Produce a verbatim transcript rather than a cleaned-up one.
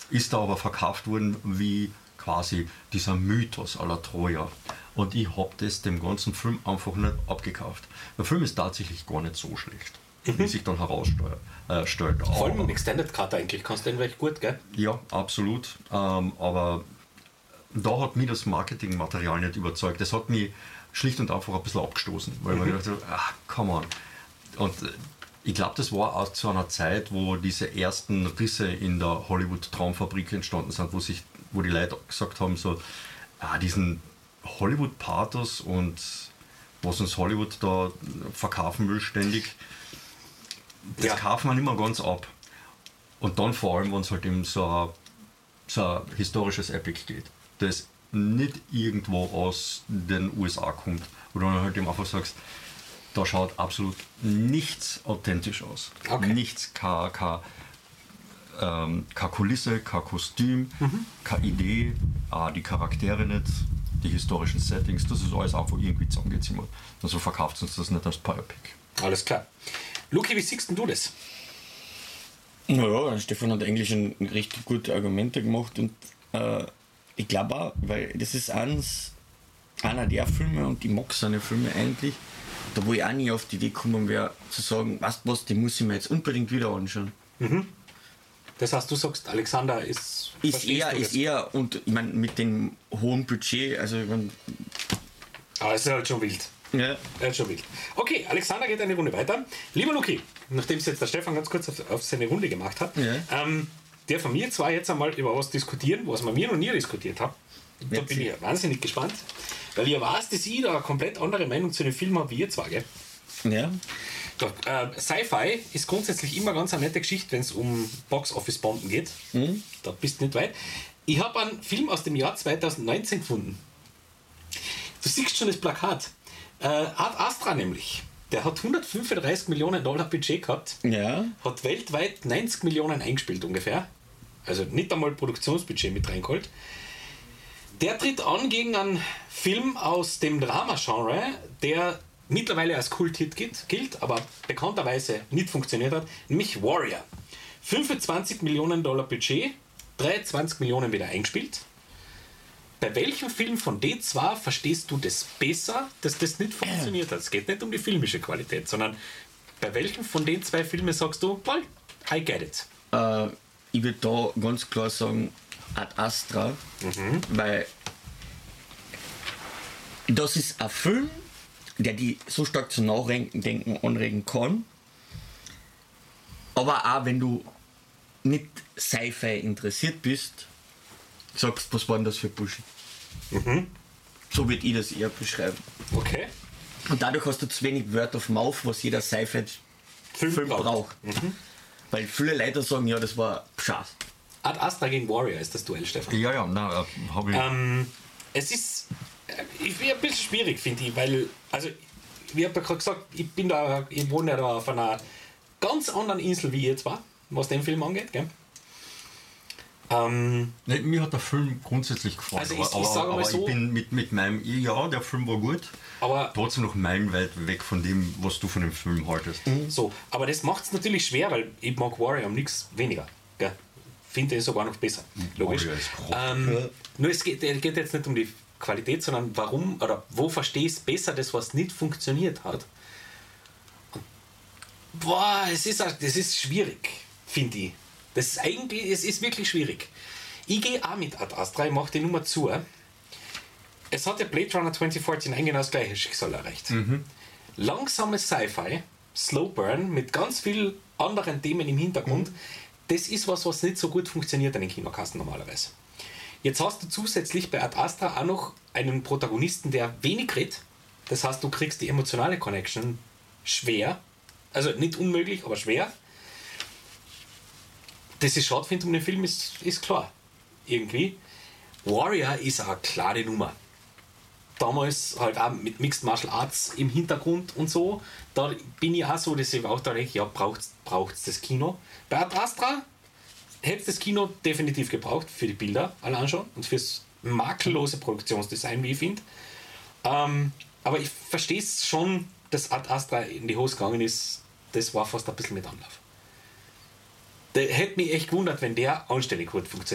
ist da aber verkauft worden wie quasi dieser Mythos à la Troja. Und ich habe das dem ganzen Film einfach nicht abgekauft. Der Film ist tatsächlich gar nicht so schlecht, mhm. wie sich dann herausstellt. Äh, stellt. Vor allem im Extended Cut eigentlich, kannst du den recht gut, gell? Ja, absolut. Ähm, aber da hat mich das Marketingmaterial nicht überzeugt. Das hat mich schlicht und einfach ein bisschen abgestoßen, weil mhm. man gedacht hat, ach, come on. Und äh, ich glaube, das war auch zu einer Zeit, wo diese ersten Risse in der Hollywood-Traumfabrik entstanden sind, wo, sich, wo die Leute gesagt haben, so, ah, diesen Hollywood-Pathos und was uns Hollywood da verkaufen will ständig, das ja. kaufen wir nicht mehr ganz ab. Und dann vor allem, wenn es halt eben so ein, so ein historisches Epic geht, das nicht irgendwo aus den U S A kommt, wo du dann halt eben einfach sagst, da schaut absolut nichts authentisch aus. Okay. Nichts, keine, keine, ähm, keine Kulisse, kein Kostüm, mhm. keine Idee, äh, die Charaktere nicht, die historischen Settings, das ist alles einfach irgendwie zusammengezimmert. Also verkauft uns das nicht als Biopic. Alles klar. Luki, wie siehst du das? Naja, Stefan hat eigentlich schon richtig gute Argumente gemacht und äh, ich glaube auch, weil das ist eins, einer der Filme und ich mag seine Filme eigentlich, da wo ich auch nie auf die Idee gekommen wäre, zu sagen, weißt du was, den muss ich mir jetzt unbedingt wieder anschauen. Mhm. Das heißt, du sagst, Alexander ist... Ist eher, ist eher, und ich meine, mit dem hohen Budget, also ich mein, aber es ist halt schon wild. Ja. Er ist schon wild. Okay, Alexander geht eine Runde weiter. Lieber Luki, nachdem es jetzt der Stefan ganz kurz auf, auf seine Runde gemacht hat, ja. ähm, der von mir zwar jetzt einmal über was diskutieren, was wir mir noch nie diskutiert haben. Da bin ich wahnsinnig gespannt, weil ihr weiß, dass ich da eine komplett andere Meinung zu dem Film habe wie ihr zwei, gell? Ja. Da, äh, Sci-Fi ist grundsätzlich immer ganz eine nette Geschichte, wenn es um Box-Office-Bomben geht. Mhm. Da bist du nicht weit. Ich habe einen Film aus dem Jahr zweitausendneunzehn gefunden. Du siehst schon das Plakat. Äh, Ad Astra nämlich. Der hat hundertfünfunddreißig Millionen Dollar Budget gehabt. Ja. Hat weltweit neunzig Millionen eingespielt ungefähr. Also nicht einmal Produktionsbudget mit reingeholt. Der tritt an gegen einen Film aus dem Drama-Genre, der mittlerweile als Kulthit gilt, aber bekannterweise nicht funktioniert hat, nämlich Warrior. fünfundzwanzig Millionen Dollar Budget, dreiundzwanzig Millionen wieder eingespielt. Bei welchem Film von D zwei verstehst du das besser, dass das nicht funktioniert hat? Es geht nicht um die filmische Qualität, sondern bei welchem von den zwei Filmen sagst du, well, I get it? Äh, ich würde da ganz klar sagen, Ad Astra, mhm. weil das ist ein Film, der die so stark zum Nachdenken anregen kann, aber auch wenn du nicht Sci-Fi interessiert bist, sagst, was war denn das für Bullshit? Mhm. So würde ich das eher beschreiben. Okay. Und dadurch hast du zu wenig Word of Mouth, was jeder Sci-Fi-Film Film braucht. braucht. Mhm. Weil viele Leute sagen, ja, das war Schatz. Ad Astra gegen Warrior ist das Duell, Stefan. Ja, ja, nein, äh, habe ich. Ähm, es ist ich bin ein bisschen schwierig, finde ich, weil, also, wie ich habe gerade gesagt, ich bin da, ich wohne ja da auf einer ganz anderen Insel wie ihr zwar, was den Film angeht, gell? Ähm, nee, mir hat der Film grundsätzlich gefallen, also ich, aber, ich sage aber mal so, ich bin mit, mit meinem, ja, der Film war gut, aber trotzdem noch meilenweit weg von dem, was du von dem Film haltest. Mhm. So, aber das macht es natürlich schwer, weil ich mag Warrior um nichts weniger, gell? Finde den sogar noch besser, logisch. Ähm, ja. Nur es geht, geht jetzt nicht um die Qualität, sondern warum oder wo verstehst du besser das, was nicht funktioniert hat. Boah, es ist, das ist schwierig, finde ich. Das ist eigentlich, es ist wirklich schwierig. Ich gehe auch mit Ad Astra, ich mache die Nummer zu. Es hat der Blade Runner zwanzig neunzehn genau das gleiche Schicksal erreicht. Mhm. Langsames Sci-Fi, Slow Burn mit ganz vielen anderen Themen im Hintergrund, mhm. das ist was, was nicht so gut funktioniert an den Kinokassen normalerweise. Jetzt hast du zusätzlich bei Ad Astra auch noch einen Protagonisten, der wenig redet. Das heißt, du kriegst die emotionale Connection schwer. Also nicht unmöglich, aber schwer. Das ist schade, finde ich, um den Film ist, ist klar. Irgendwie. Warrior ist eine klare Nummer. Damals halt auch mit Mixed Martial Arts im Hintergrund und so. Da bin ich auch so, dass ich auch da denke, ja, braucht es das Kino. Bei Ad Astra hätte es das Kino definitiv gebraucht für die Bilder allein schon und fürs makellose Produktionsdesign, wie ich finde. Ähm, aber ich verstehe es schon, dass Ad Astra in die Hose gegangen ist. Das war fast ein bisschen mit Anlauf. Der hätte mich echt gewundert, wenn der anständig gut funktioniert.